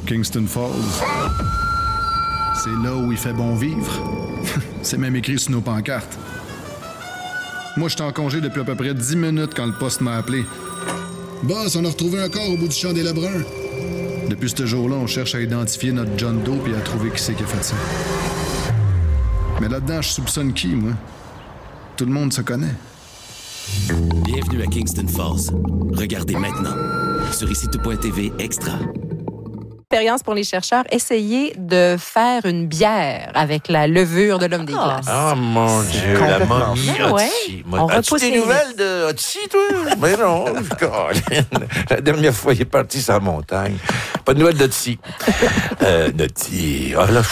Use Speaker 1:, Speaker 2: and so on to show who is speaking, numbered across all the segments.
Speaker 1: Kingston Falls. C'est là où il fait bon vivre. C'est même écrit sur nos pancartes. Moi, j'étais en congé depuis à peu près 10 minutes quand le poste m'a appelé. Boss, on a retrouvé un corps au bout du champ des Lebrun. Depuis ce jour-là, on cherche à identifier notre John Doe et à trouver qui c'est qui a fait ça. Mais là-dedans, je soupçonne qui, moi? Tout le monde se connaît.
Speaker 2: Bienvenue à Kingston Falls. Regardez maintenant sur ICITO.tv Extra.
Speaker 3: Expérience pour les chercheurs, essayez de faire une bière avec la levure de l'homme des glaces.
Speaker 4: Ah, mon Dieu, la momie Otzi. As-tu des nouvelles de Otzi, toi? Mais non, la dernière fois, il est parti sur la montagne. Pas de nouvelles d'Otzi. Notty. Oh là,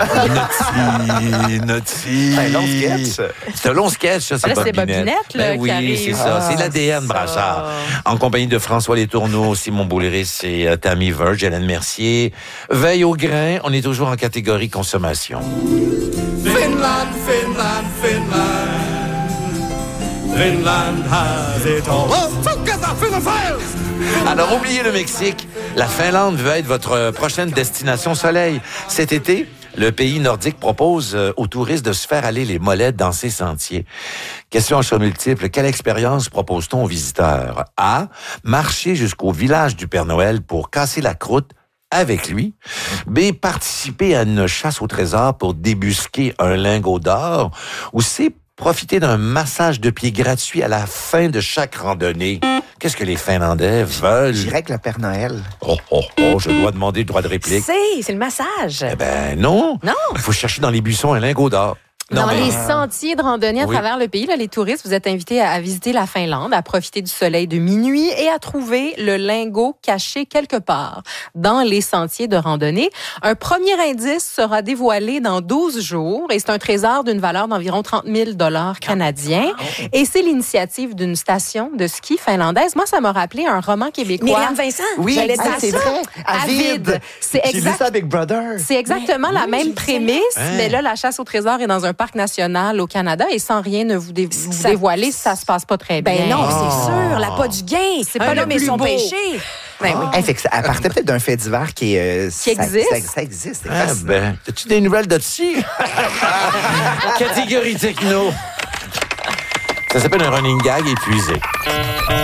Speaker 4: Notty.
Speaker 5: C'est un long sketch.
Speaker 4: C'est un long sketch, ça, c'est
Speaker 3: Là,
Speaker 4: Bobinette.
Speaker 3: c'est Bobinette, là, qui
Speaker 4: oui,
Speaker 3: arrive.
Speaker 4: c'est ça. C'est l'ADN, Brassard. En compagnie de François Letourneau, Simon Bouliris et Tammy Verge, Hélène Mercier. Veille au grain, on est toujours en catégorie consommation.
Speaker 6: Finland, Finland, Finland. Finland has it all. Oh, together, Finland.
Speaker 4: Alors, oubliez le Mexique. La Finlande veut être votre prochaine destination soleil. Cet été, le pays nordique propose aux touristes de se faire aller les mollets dans ses sentiers. Question à choix multiple. Quelle expérience propose-t-on aux visiteurs? A. Marcher jusqu'au village du Père Noël pour casser la croûte avec lui. B. Participer à une chasse au trésor pour débusquer un lingot d'or. Ou C. Profiter d'un massage de pieds gratuit à la fin de chaque randonnée. Qu'est-ce que les Finlandais veulent?
Speaker 5: Je dirais que le Père Noël.
Speaker 4: Oh, je dois demander le droit de réplique.
Speaker 3: C'est le massage.
Speaker 4: Eh ben non.
Speaker 3: Non.
Speaker 4: Il faut chercher dans les buissons un lingot d'or.
Speaker 3: Dans les sentiers de randonnée à travers le pays, là, les touristes, vous êtes invités à visiter la Finlande, à profiter du soleil de minuit et à trouver le lingot caché quelque part dans les sentiers de randonnée. Un premier indice sera dévoilé dans 12 jours et c'est un trésor d'une valeur d'environ 30 000 $ canadiens. Et c'est l'initiative d'une station de ski finlandaise. Moi, ça m'a rappelé un roman québécois.
Speaker 7: Myriam Vincent.
Speaker 5: Oui,
Speaker 7: J'allais dire
Speaker 5: c'est
Speaker 7: ça.
Speaker 5: vrai.
Speaker 7: Avide.
Speaker 3: C'est
Speaker 5: J'ai vu ça avec Brother.
Speaker 3: C'est exactement la même prémisse, mais là, la chasse au trésor est dans un parc national au Canada et sans rien ne vous dévoiler, ça se passe pas très bien.
Speaker 7: Ben non, c'est sûr, la pas du gain. C'est pas l'homme et son péché.
Speaker 3: Ben oui.
Speaker 5: Fait que ça, elle partait peut-être d'un fait divers qui
Speaker 3: existe.
Speaker 5: Ça existe. c'est
Speaker 4: Ah
Speaker 5: fascinant.
Speaker 4: ben, as-tu des nouvelles d'Otzi? Catégorie techno. Ça s'appelle un running gag épuisé.